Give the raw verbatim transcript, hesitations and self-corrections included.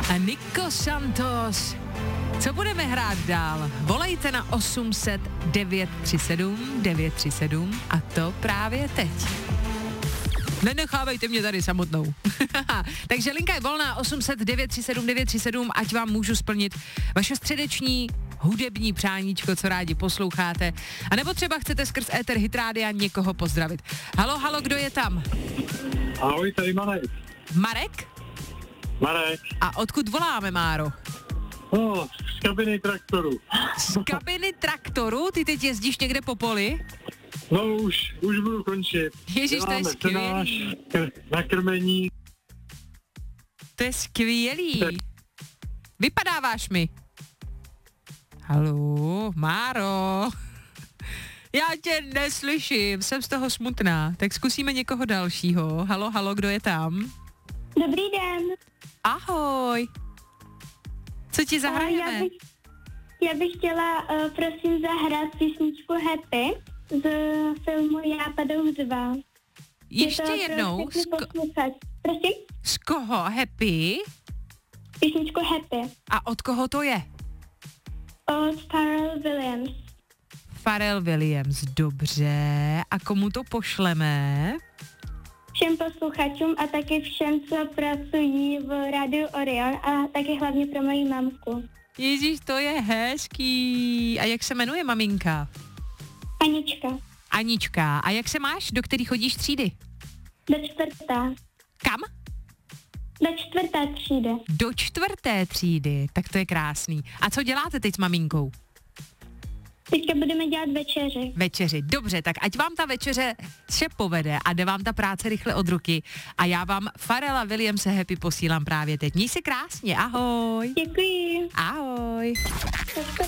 a Nico Santos. Co budeme hrát dál? Volejte na osm set devět tři sedm devět tři sedm a to právě teď. Nenechávejte mě tady samotnou. Takže linka je volná osm set devět tři sedm devět tři sedm, ať vám můžu splnit vaše středeční hudební přáníčko, co rádi posloucháte. A nebo třeba chcete skrz éter Hit Rádia někoho pozdravit. Halo, halo, kdo je tam? Ahoj, tady Marek. Marek? Marek. A odkud voláme, Máro? No, z kabiny traktoru. Z kabiny traktoru? Ty teď jezdíš někde po poli? No už, už budu končit. Ježiš, to je skvělý. Na krmení. To je skvělý. Vypadáváš mi. Haló, Máro. Já tě neslyším, jsem z toho smutná. Tak zkusíme někoho dalšího. Halo, halo, kdo je tam? Dobrý den. Ahoj. Co ti zahrajeme? Já bych, já bych chtěla, uh, prosím, zahrát písničku Happy z filmu Já padou z vás. Ještě jednou. Z, ko- prosím? Z koho? Happy? Písničku Happy. A od koho to je? Od Pharrell Williams. Pharrell Williams, dobře. A komu to pošleme? Všem posluchačům a taky všem, co pracují v rádiu Orion a taky hlavně pro moji mamku. Ježíš, to je hezký. A jak se jmenuje maminka? Anička. Anička. A jak se máš? Do který chodíš třídy? Do čtvrtá. Kam? Do čtvrté třídy. Do čtvrté třídy, tak to je krásný. A co děláte teď s maminkou? Teďka budeme dělat večeři. Večeři, dobře, tak ať vám ta večeře vše povede a jde vám ta práce rychle od ruky a já vám Pharrella Williamse Happy posílám právě teď. Měj se krásně, ahoj. Děkuji. Ahoj. Tak